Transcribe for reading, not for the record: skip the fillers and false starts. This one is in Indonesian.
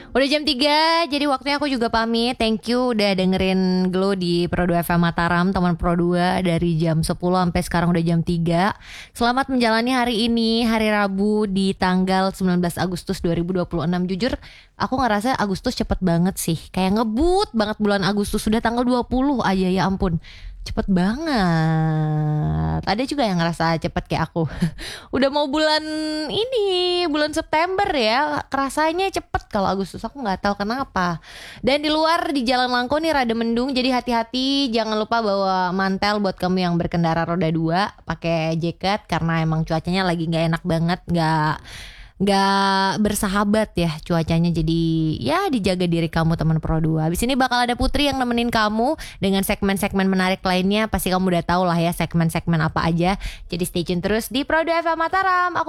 Udah jam 3, jadi waktunya aku juga pamit. Thank you udah dengerin Glow di Pro 2 FM Mataram, teman Pro 2 dari jam 10 sampai sekarang udah jam 3. Selamat menjalani hari ini, hari Rabu di tanggal 19 Agustus 2026. Jujur, aku ngerasa Agustus cepet banget sih. Kayak ngebut banget bulan Agustus, sudah tanggal 20 aja, ya ampun. Cepet banget. Ada juga yang ngerasa cepet kayak aku. Udah mau bulan ini, bulan September ya. Kerasanya cepet kalau Agustus, aku nggak tahu kenapa. Dan di luar di Jalan Langko nih rada mendung, jadi hati-hati. Jangan lupa bawa mantel buat kamu yang berkendara roda 2. Pakai jaket karena emang cuacanya lagi nggak enak banget, nggak bersahabat ya cuacanya. Jadi ya dijaga diri kamu teman Pro 2. Habis ini bakal ada Putri yang nemenin kamu dengan segmen-segmen menarik lainnya. Pasti kamu udah tahu lah ya segmen-segmen apa aja. Jadi stay tune terus di Pro 2 FM Mataram. Aku